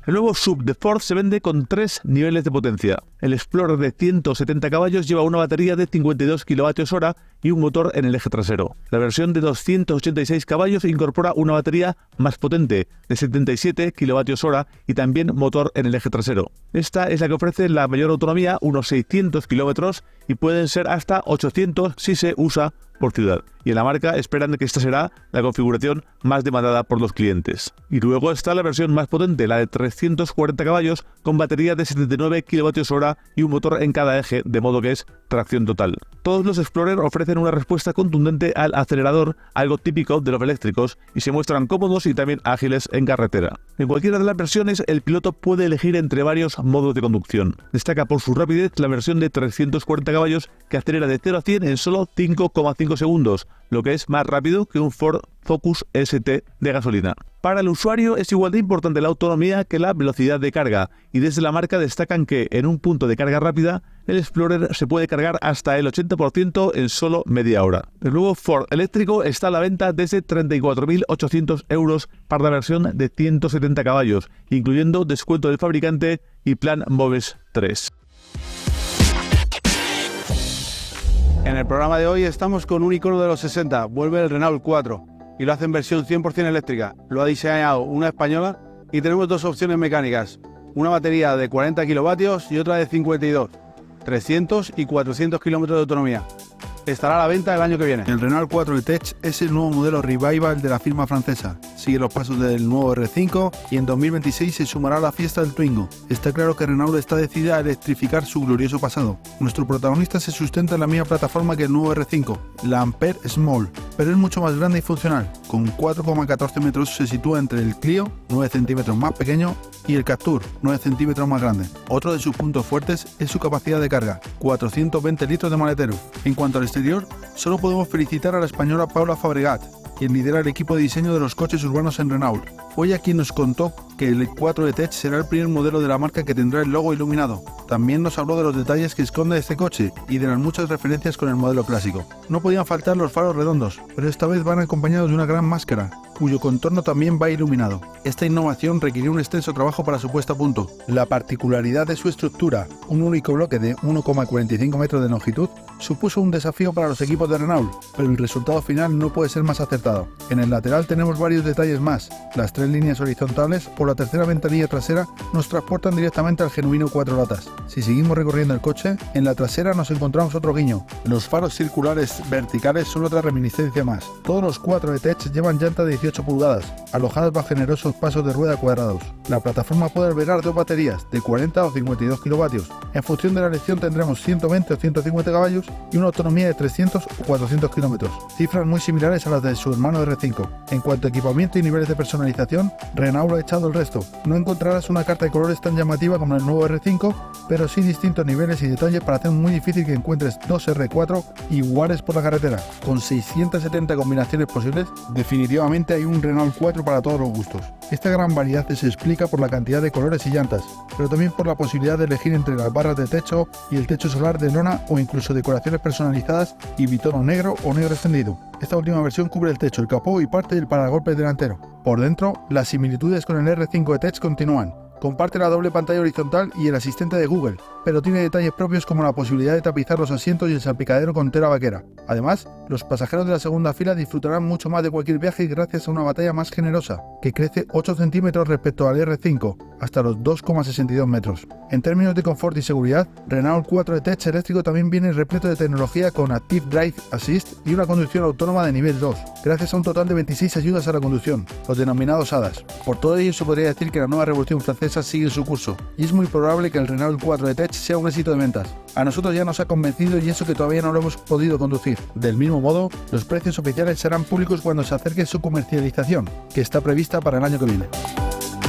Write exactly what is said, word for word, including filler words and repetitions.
El nuevo S U V de Ford se vende con tres niveles de potencia. El Explorer de ciento setenta caballos lleva una batería de cincuenta y dos kilovatios hora y un motor en el eje trasero. La versión de doscientos ochenta y seis caballos incorpora una batería más potente de setenta y siete kilovatios hora y también motor en el eje trasero. Esta es la que ofrece la mayor autonomía, unos seiscientos kilómetros, y pueden ser hasta ochocientos si se usa por ciudad. Y en la marca esperan que esta será la configuración más demandada por los clientes. Y luego está la versión más potente, la de trescientos cuarenta caballos, con batería de setenta y nueve kilovatios hora y un motor en cada eje, de modo que es tracción total. Todos los Explorer ofrecen una respuesta contundente al acelerador, algo típico de los eléctricos, y se muestran cómodos y también ágiles en carretera. En cualquiera de las versiones, el piloto puede elegir entre varios modos de conducción. Destaca por su rapidez la versión de trescientos cuarenta caballos, que acelera de cero a cien en solo cinco coma cinco segundos, lo que es más rápido que un Ford Focus S T de gasolina. Para el usuario es igual de importante la autonomía que la velocidad de carga, y desde la marca destacan que en un punto de carga rápida el Explorer se puede cargar hasta el ochenta por ciento en solo media hora. El nuevo Ford eléctrico está a la venta desde treinta y cuatro mil ochocientos euros para la versión de ciento setenta caballos, incluyendo descuento del fabricante y plan Moves tres. En el programa de hoy estamos con un icono de los sesenta, vuelve el Renault cuatro, y lo hace en versión cien por ciento eléctrica. Lo ha diseñado una española y tenemos dos opciones mecánicas, una batería de cuarenta kilovatios y otra de cincuenta y dos, trescientos y cuatrocientos kilómetros de autonomía. Estará a la venta el año que viene. El Renault cuatro e-Tech es el nuevo modelo Revival de la firma francesa. Sigue los pasos del nuevo R cinco y en dos mil veintiséis se sumará a la fiesta del Twingo. Está claro que Renault está decidida a electrificar su glorioso pasado. Nuestro protagonista se sustenta en la misma plataforma que el nuevo R cinco, la Ampere Small, pero es mucho más grande y funcional. Con cuatro coma catorce metros se sitúa entre el Clio, nueve centímetros más pequeño, y el Captur, nueve centímetros más grande. Otro de sus puntos fuertes es su capacidad de carga, cuatrocientos veinte litros de maletero. En cuanto al exterior, solo podemos felicitar a la española Paula Fabregat, quien lidera el equipo de diseño de los coches urbanos en Renault. Fue ella quien nos contó que el cuatro e-Tech será el primer modelo de la marca que tendrá el logo iluminado. También nos habló de los detalles que esconde este coche y de las muchas referencias con el modelo clásico. No podían faltar los faros redondos, pero esta vez van acompañados de una gran máscara, cuyo contorno también va iluminado. Esta innovación requirió un extenso trabajo para su puesta a punto. La particularidad de su estructura, un único bloque de uno coma cuarenta y cinco metros de longitud, supuso un desafío para los equipos de Renault, pero el resultado final no puede ser más acertado. En el lateral tenemos varios detalles más. Las tres líneas horizontales por la tercera ventanilla trasera nos transportan directamente al genuino cuatro latas. Si seguimos recorriendo el coche, en la trasera nos encontramos otro guiño. Los faros circulares verticales son otra reminiscencia más. Todos los cuatro e-Tech llevan llanta de dieciocho pulgadas, alojadas bajo generosos pasos de rueda cuadrados. La plataforma puede albergar dos baterías de cuarenta o cincuenta y dos kilovatios. En función de la elección tendremos ciento veinte o ciento cincuenta caballos y una autonomía de trescientos o cuatrocientos kilómetros, cifras muy similares a las de su hermano R cinco. En cuanto a equipamiento y niveles de personalización, Renault ha echado el resto. No encontrarás una carta de colores tan llamativa como el nuevo R cinco, pero sí distintos niveles y detalles para hacer muy difícil que encuentres dos R cuatro iguales por la carretera. Con seiscientas setenta combinaciones posibles, definitivamente hay un Renault cuatro para todos los gustos. Esta gran variedad se explica por la cantidad de colores y llantas, pero también por la posibilidad de elegir entre las barras de techo y el techo solar de lona o incluso decoraciones personalizadas y bitono negro o negro extendido. Esta última versión cubre el techo, el capó y parte del paragolpes delantero. Por dentro, las similitudes con el R cinco e-Tech continúan. Comparte la doble pantalla horizontal y el asistente de Google, pero tiene detalles propios como la posibilidad de tapizar los asientos y el salpicadero con tela vaquera. Además, los pasajeros de la segunda fila disfrutarán mucho más de cualquier viaje gracias a una pantalla más generosa, que crece ocho centímetros respecto al R cinco, hasta los dos coma sesenta y dos metros. En términos de confort y seguridad, Renault cuatro e-Tech eléctrico también viene repleto de tecnología con Active Drive Assist y una conducción autónoma de nivel dos, gracias a un total de veintiséis ayudas a la conducción, los denominados A D A S. Por todo ello se podría decir que la nueva revolución francesa sigue su curso, y es muy probable que el Renault cuatro e-Tech sea un éxito de ventas. A nosotros ya nos ha convencido y eso que todavía no lo hemos podido conducir. Del mismo modo, los precios oficiales serán públicos cuando se acerque su comercialización, que está prevista para el año que viene.